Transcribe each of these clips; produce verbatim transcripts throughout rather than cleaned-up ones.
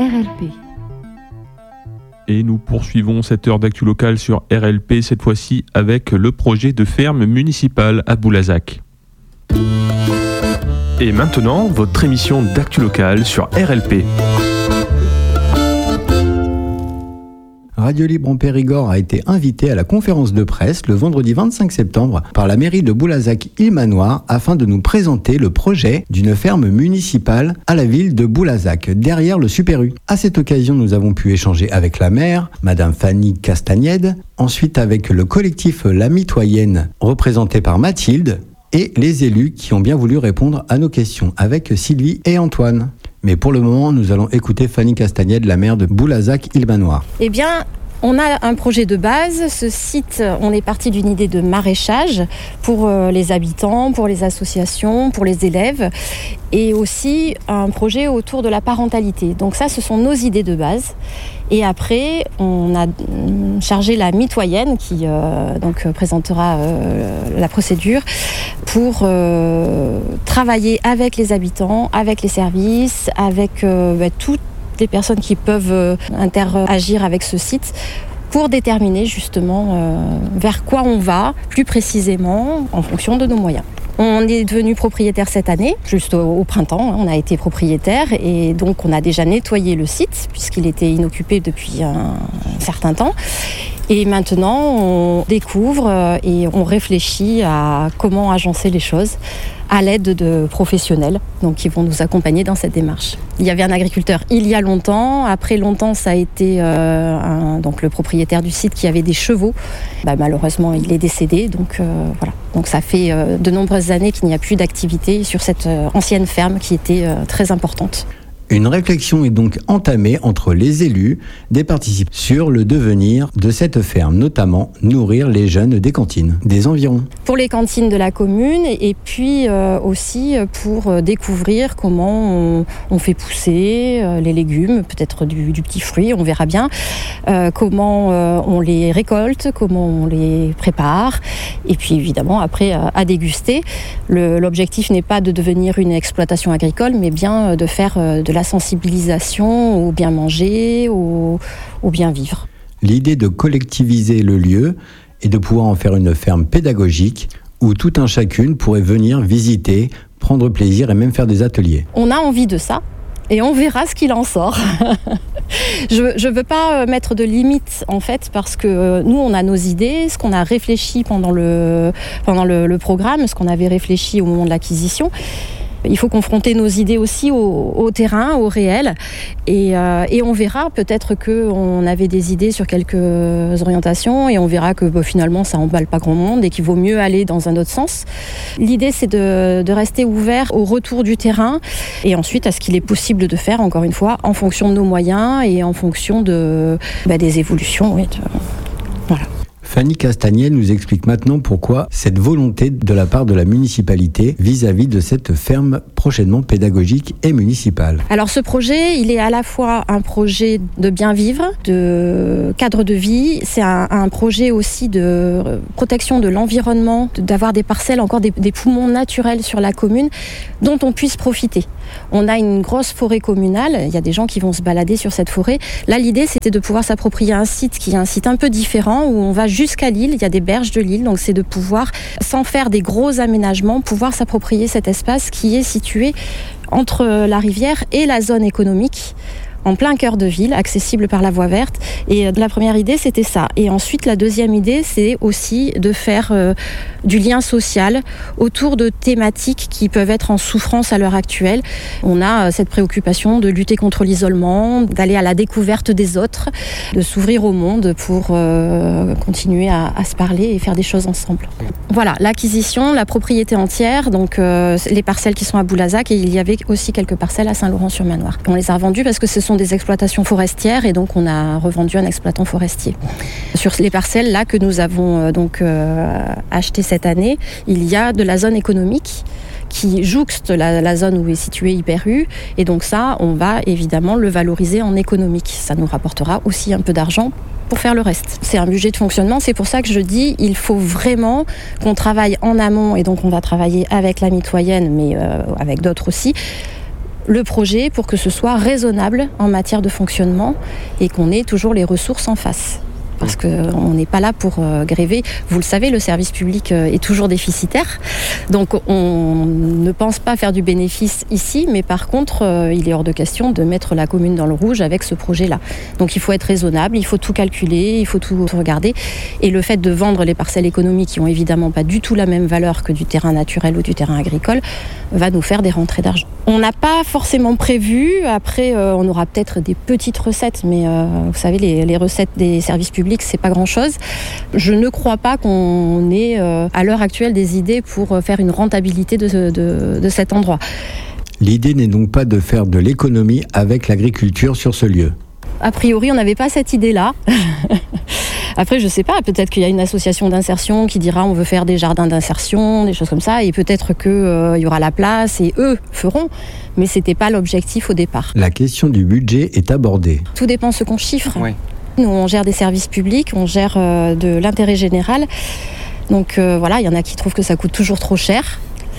R L P. Et nous poursuivons cette heure d'actu locale sur R L P, cette fois-ci avec le projet de ferme municipale à Boulazac. Et maintenant, votre émission d'actu locale sur R L P. Radio Libre en Périgord a été invité à la conférence de presse le vendredi vingt-cinq septembre par la mairie de Boulazac-Île-Manoir afin de nous présenter le projet d'une ferme municipale à la ville de Boulazac, derrière le Super U. À cette occasion, nous avons pu échanger avec la maire, Madame Fanny Castagnède, ensuite avec le collectif La Mitoyenne, représenté par Mathilde, et les élus qui ont bien voulu répondre à nos questions avec Sylvie et Antoine. Mais pour le moment, nous allons écouter Fanny Castagnède, la maire de Boulazac-Île-Manoir. Eh bien, on a un projet de base. Ce site, on est parti d'une idée de maraîchage pour les habitants, pour les associations, pour les élèves, et aussi un projet autour de la parentalité. Donc ça, ce sont nos idées de base. Et après, on a chargé la mitoyenne qui euh, donc présentera euh, la procédure pour euh, travailler avec les habitants, avec les services, avec euh, bah, toutes les personnes qui peuvent euh, interagir avec ce site pour déterminer justement euh, vers quoi on va plus précisément en fonction de nos moyens. On est devenu propriétaire cette année, juste au, au printemps, on a été propriétaire et donc on a déjà nettoyé le site puisqu'il était inoccupé depuis un, un certain temps. Et maintenant, on découvre et on réfléchit à comment agencer les choses à l'aide de professionnels donc, qui vont nous accompagner dans cette démarche. Il y avait un agriculteur il y a longtemps. Après longtemps, ça a été euh, un, donc, le propriétaire du site qui avait des chevaux. Bah, malheureusement, il est décédé. Donc, euh, voilà. donc ça fait euh, de nombreuses années qu'il n'y a plus d'activité sur cette euh, ancienne ferme qui était euh, très importante. Une réflexion est donc entamée entre les élus des participants sur le devenir de cette ferme, notamment nourrir les jeunes des cantines, des environs. Pour les cantines de la commune et puis euh, aussi pour découvrir comment on, on fait pousser euh, les légumes, peut-être du, du petit fruit, on verra bien, euh, comment euh, on les récolte, comment on les prépare et puis évidemment après euh, à déguster. Le, l'objectif n'est pas de devenir une exploitation agricole mais bien de faire euh, de la sensibilisation au bien manger, au, au bien vivre. L'idée de collectiviser le lieu et de pouvoir en faire une ferme pédagogique où tout un chacune pourrait venir visiter, prendre plaisir et même faire des ateliers. On a envie de ça et on verra ce qu'il en sort. Je ne veux pas mettre de limites en fait parce que nous on a nos idées, ce qu'on a réfléchi pendant le, pendant le, le programme, ce qu'on avait réfléchi au moment de l'acquisition. Il faut confronter nos idées aussi au, au terrain, au réel. Et, euh, et on verra, peut-être qu'on avait des idées sur quelques orientations et on verra que bah, finalement ça n'emballe pas grand monde et qu'il vaut mieux aller dans un autre sens. L'idée c'est de, de rester ouvert au retour du terrain et ensuite à ce qu'il est possible de faire, encore une fois, en fonction de nos moyens et en fonction de, bah, des évolutions. Oui, de, voilà. Fanny Castagnède nous explique maintenant pourquoi cette volonté de la part de la municipalité vis-à-vis de cette ferme prochainement pédagogique et municipale. Alors ce projet, il est à la fois un projet de bien vivre, de cadre de vie, c'est un, un projet aussi de protection de l'environnement, d'avoir des parcelles, encore des, des poumons naturels sur la commune dont on puisse profiter. On a une grosse forêt communale, il y a des gens qui vont se balader sur cette forêt. Là, l'idée, c'était de pouvoir s'approprier un site qui est un site un peu différent où on va jusqu'à l'île, il y a des berges de l'île, donc c'est de pouvoir, sans faire des gros aménagements, pouvoir s'approprier cet espace qui est situé entre la rivière et la zone économique, en plein cœur de ville, accessible par la voie verte. Et la première idée, c'était ça. Et ensuite, la deuxième idée, c'est aussi de faire euh, du lien social autour de thématiques qui peuvent être en souffrance à l'heure actuelle. On a euh, cette préoccupation de lutter contre l'isolement, d'aller à la découverte des autres, de s'ouvrir au monde pour euh, continuer à, à se parler et faire des choses ensemble. Voilà, l'acquisition, la propriété entière, donc euh, les parcelles qui sont à Boulazac, et il y avait aussi quelques parcelles à Saint-Laurent-sur-Manoir. On les a revendues parce que ce sont des exploitations forestières et donc on a revendu un exploitant forestier. Sur les parcelles là que nous avons euh, donc euh, achetées cette année, il y a de la zone économique qui jouxte la, la zone où est situé Hyper U et donc ça on va évidemment le valoriser en économique. Ça nous rapportera aussi un peu d'argent pour faire le reste. C'est un budget de fonctionnement, c'est pour ça que je dis il faut vraiment qu'on travaille en amont et donc on va travailler avec la mitoyenne mais euh, avec d'autres aussi le projet pour que ce soit raisonnable en matière de fonctionnement et qu'on ait toujours les ressources en face. Parce qu'on n'est pas là pour euh, gréver. Vous le savez, le service public euh, est toujours déficitaire. Donc on ne pense pas faire du bénéfice ici, mais par contre, euh, il est hors de question de mettre la commune dans le rouge avec ce projet-là. Donc il faut être raisonnable, il faut tout calculer, il faut tout regarder. Et le fait de vendre les parcelles économiques qui n'ont évidemment pas du tout la même valeur que du terrain naturel ou du terrain agricole va nous faire des rentrées d'argent. On n'a pas forcément prévu. Après, euh, on aura peut-être des petites recettes, mais euh, vous savez, les, les recettes des services publics, c'est pas grand-chose. Je ne crois pas qu'on ait euh, à l'heure actuelle des idées pour faire une rentabilité de, de, de cet endroit. L'idée n'est donc pas de faire de l'économie avec l'agriculture sur ce lieu. A priori, on n'avait pas cette idée-là. Après, je sais pas, peut-être qu'il y a une association d'insertion qui dira on veut faire des jardins d'insertion, des choses comme ça, et peut-être qu'il euh, y aura la place et eux feront, mais c'était pas l'objectif au départ. La question du budget est abordée. Tout dépend de ce qu'on chiffre. Oui. Nous, on gère des services publics, on gère euh, de l'intérêt général. Donc euh, voilà, il y en a qui trouvent que ça coûte toujours trop cher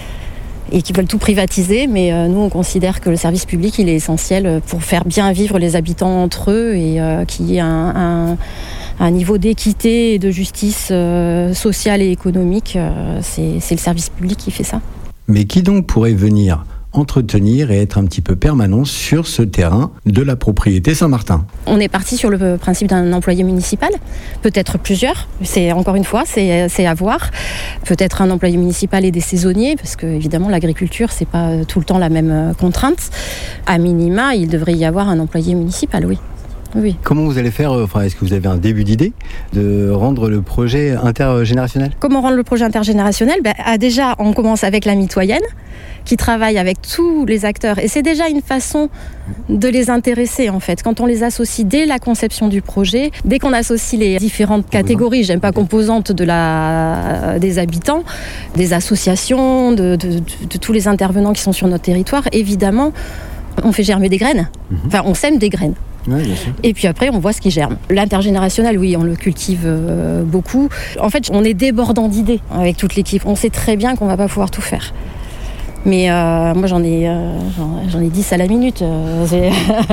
et qui veulent tout privatiser, mais euh, nous, on considère que le service public, il est essentiel pour faire bien vivre les habitants entre eux et euh, qu'il y ait un, un, un niveau d'équité et de justice euh, sociale et économique. Euh, c'est, c'est le service public qui fait ça. Mais qui donc pourrait venir entretenir et être un petit peu permanent sur ce terrain de la propriété Saint-Martin? On est parti sur le principe d'un employé municipal, peut-être plusieurs, c'est encore une fois, c'est, c'est à voir. Peut-être un employé municipal et des saisonniers, parce que évidemment l'agriculture, c'est pas tout le temps la même contrainte. À minima, il devrait y avoir un employé municipal, oui. Oui. Comment vous allez faire, enfin, est-ce que vous avez un début d'idée de rendre le projet intergénérationnel? Comment rendre le projet intergénérationnel? Ben, déjà, on commence avec la mitoyenne, qui travaille avec tous les acteurs. Et c'est déjà une façon de les intéresser, en fait. Quand on les associe dès la conception du projet, dès qu'on associe les différentes catégories, j'aime pas composantes de la, des habitants, des associations, de, de, de, de tous les intervenants qui sont sur notre territoire, évidemment, on fait germer des graines. Enfin, on sème des graines. Ouais, bien sûr. Et puis après, on voit ce qui germe. L'intergénérationnel, oui, on le cultive euh, beaucoup. En fait, on est débordant d'idées avec toute l'équipe. On sait très bien qu'on va pas pouvoir tout faire. Mais euh, moi, j'en ai, euh, j'en, j'en ai dix à la minute. Euh,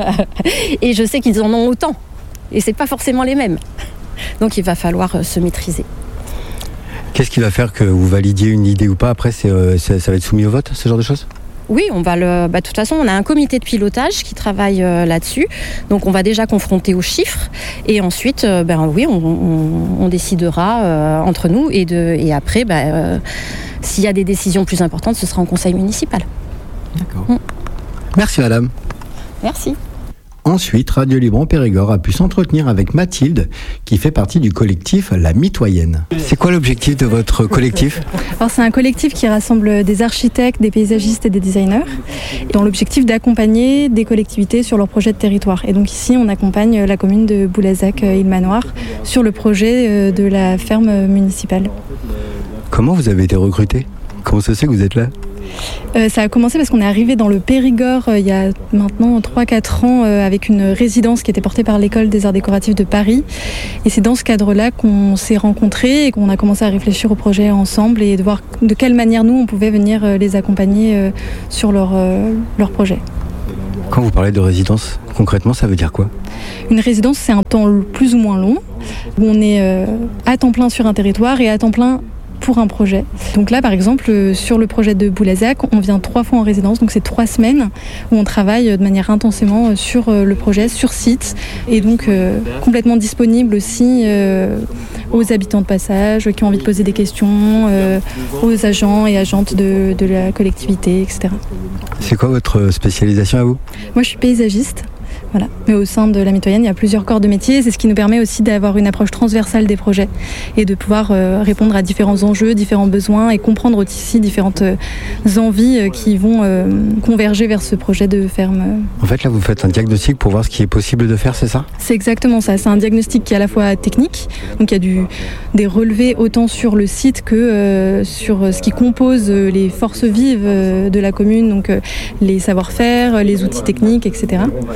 et je sais qu'ils en ont autant. Et c'est pas forcément les mêmes. Donc, il va falloir euh, se maîtriser. Qu'est-ce qui va faire que vous validiez une idée ou pas? Après, c'est, euh, ça, ça va être soumis au vote, ce genre de choses? Oui, on va le. Bah, de toute façon, on a un comité de pilotage qui travaille euh, là-dessus. Donc, on va déjà confronter aux chiffres, et ensuite, euh, ben oui, on, on, on décidera euh, entre nous, et de et après, ben, euh, s'il y a des décisions plus importantes, ce sera en conseil municipal. D'accord. Mm. Merci, madame. Merci. Ensuite, Radio Libre en Périgord a pu s'entretenir avec Mathilde, qui fait partie du collectif La Mitoyenne. C'est quoi l'objectif de votre collectif? Alors, c'est un collectif qui rassemble des architectes, des paysagistes et des designers, dans l'objectif d'accompagner des collectivités sur leur projet de territoire. Et donc ici, on accompagne la commune de Boulazac-Île-Manoir sur le projet de la ferme municipale. Comment vous avez été recruté? Comment ça se fait que vous êtes là? Euh, ça a commencé parce qu'on est arrivé dans le Périgord euh, il y a maintenant trois quatre ans euh, avec une résidence qui était portée par l'École des Arts Décoratifs de Paris. Et c'est dans ce cadre-là qu'on s'est rencontrés et qu'on a commencé à réfléchir au projet ensemble et de voir de quelle manière nous, on pouvait venir euh, les accompagner euh, sur leur, euh, leur projet. Quand vous parlez de résidence, concrètement, ça veut dire quoi? Une résidence, c'est un temps plus ou moins long, où on est euh, à temps plein sur un territoire et à temps plein pour un projet. Donc là, par exemple, sur le projet de Boulazac, on vient trois fois en résidence, donc c'est trois semaines où on travaille de manière intensément sur le projet, sur site, et donc euh, complètement disponible aussi euh, aux habitants de passage qui ont envie de poser des questions, euh, aux agents et agentes de, de la collectivité, et cetera. C'est quoi votre spécialisation à vous? Moi, je suis paysagiste. Voilà. Mais au sein de la Mitoyenne, il y a plusieurs corps de métier. C'est ce qui nous permet aussi d'avoir une approche transversale des projets et de pouvoir euh, répondre à différents enjeux, différents besoins et comprendre aussi différentes euh, envies euh, qui vont euh, converger vers ce projet de ferme. En fait, là, vous faites un diagnostic pour voir ce qui est possible de faire, c'est ça? C'est exactement ça. C'est un diagnostic qui est à la fois technique, donc il y a du, des relevés autant sur le site que euh, sur ce qui compose les forces vives euh, de la commune, donc euh, les savoir-faire, les outils techniques, et cetera.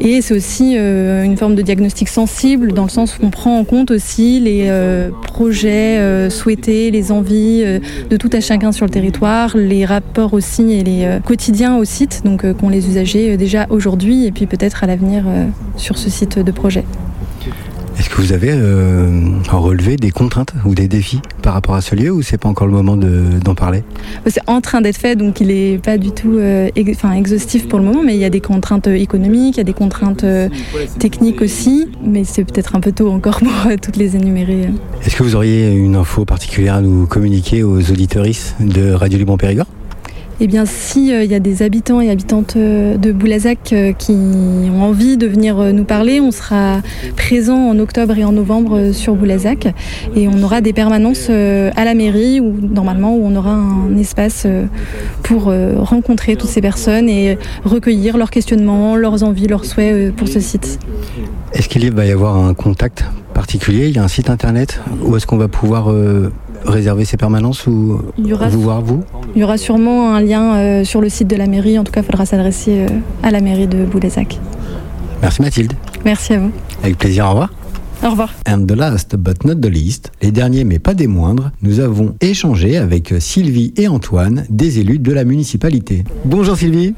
Et c'est aussi euh, une forme de diagnostic sensible dans le sens où on prend en compte aussi les euh, projets euh, souhaités, les envies euh, de tout à chacun sur le territoire, les rapports aussi et les euh, quotidiens au site, donc euh, qu'ont les usagers euh, déjà aujourd'hui et puis peut-être à l'avenir euh, sur ce site de projet. Est-ce que vous avez euh, relevé des contraintes ou des défis par rapport à ce lieu ou c'est pas encore le moment de, d'en parler ? C'est en train d'être fait, donc il n'est pas du tout euh, ex- enfin, exhaustif pour le moment, mais il y a des contraintes économiques, il y a des contraintes euh, techniques aussi, mais c'est peut-être un peu tôt encore pour euh, toutes les énumérer. Est-ce que vous auriez une info particulière à nous communiquer aux auditeuristes de Radio Libre Périgord ? Eh bien, si il euh, y a des habitants et habitantes euh, de Boulazac euh, qui ont envie de venir euh, nous parler, on sera présent en octobre et en novembre euh, sur Boulazac et on aura des permanences euh, à la mairie où normalement où on aura un espace euh, pour euh, rencontrer toutes ces personnes et recueillir leurs questionnements, leurs envies, leurs souhaits euh, pour ce site. Est-ce qu'il va y avoir un contact particulier ? Il y a un site internet où est-ce qu'on va pouvoir euh, réserver ces permanences ou il y aura, vous voir vous ? Il y aura sûrement un lien euh, sur le site de la mairie. En tout cas, il faudra s'adresser euh, à la mairie de Boulazac. Merci Mathilde. Merci à vous. Avec plaisir, au revoir. Au revoir. And the last but not the least, les derniers mais pas des moindres, nous avons échangé avec Sylvie et Antoine, des élus de la municipalité. Bonjour Sylvie.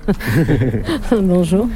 Bonjour.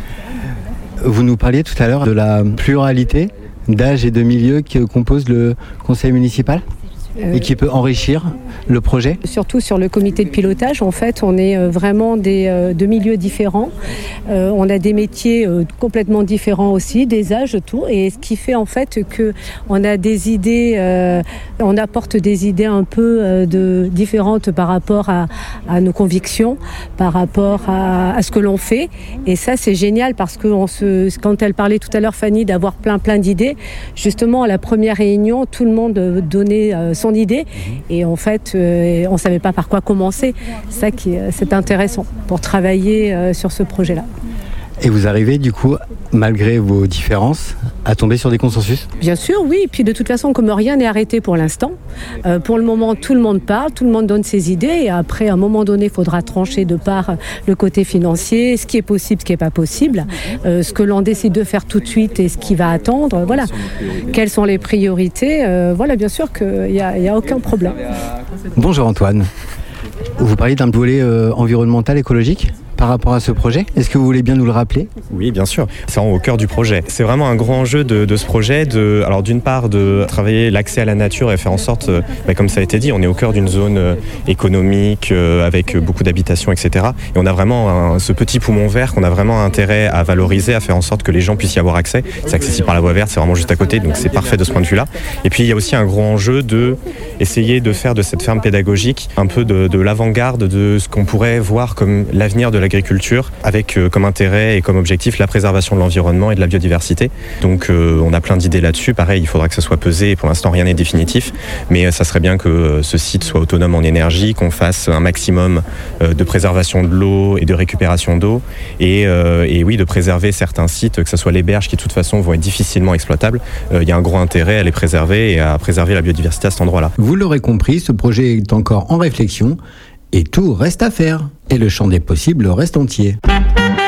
Vous nous parliez tout à l'heure de la pluralité d'âge et de milieu que compose le conseil municipal euh, et qui peut enrichir le projet. Surtout sur le comité de pilotage, en fait, on est vraiment des, euh, de milieux différents. Euh, on a des métiers euh, complètement différents aussi, des âges, tout. Et ce qui fait en fait qu'on a des idées, euh, on apporte des idées un peu euh, de, différentes par rapport à, à nos convictions, par rapport à, à ce que l'on fait. Et ça, c'est génial parce que on se, quand elle parlait tout à l'heure, Fanny, d'avoir plein plein d'idées, justement, à la première réunion, tout le monde donnait euh, son idée. Et en fait, euh, on ne savait pas par quoi commencer. C'est ça qui c'est intéressant pour travailler euh, sur ce projet-là. Et vous arrivez du coup, malgré vos différences, à tomber sur des consensus ? Bien sûr, oui. Et puis de toute façon, comme rien n'est arrêté pour l'instant, euh, pour le moment, tout le monde parle, tout le monde donne ses idées. Et après, à un moment donné, il faudra trancher de par le côté financier, ce qui est possible, ce qui n'est pas possible, euh, ce que l'on décide de faire tout de suite et ce qui va attendre. Voilà. Quelles sont les priorités ? euh, Voilà, bien sûr qu'il n'y a, il y a aucun problème. Bonjour Antoine. Vous parliez d'un volet euh, environnemental, écologique par rapport à ce projet. Est-ce que vous voulez bien nous le rappeler ? Oui, bien sûr. C'est vraiment au cœur du projet. C'est vraiment un grand enjeu de, de ce projet. De, alors d'une part, de travailler l'accès à la nature et faire en sorte, euh, bah, comme ça a été dit, on est au cœur d'une zone euh, économique euh, avec beaucoup d'habitations, et cetera. Et on a vraiment un, ce petit poumon vert qu'on a vraiment intérêt à valoriser, à faire en sorte que les gens puissent y avoir accès. C'est accessible par la voie verte, c'est vraiment juste à côté, donc c'est parfait de ce point de vue-là. Et puis il y a aussi un gros enjeu de essayer de faire de cette ferme pédagogique un peu de, de l'avant-garde de ce qu'on pourrait voir comme l'avenir de la agriculture, avec euh, comme intérêt et comme objectif la préservation de l'environnement et de la biodiversité. Donc euh, on a plein d'idées là-dessus. Pareil, il faudra que ça soit pesé. Pour l'instant, rien n'est définitif, mais euh, ça serait bien que euh, ce site soit autonome en énergie, qu'on fasse un maximum euh, de préservation de l'eau et de récupération d'eau, et, euh, et oui, de préserver certains sites, que ce soit les berges qui de toute façon vont être difficilement exploitables. Euh, il y a un gros intérêt à les préserver et à préserver la biodiversité à cet endroit-là. Vous l'aurez compris, ce projet est encore en réflexion et tout reste à faire. Et le champ des possibles reste entier.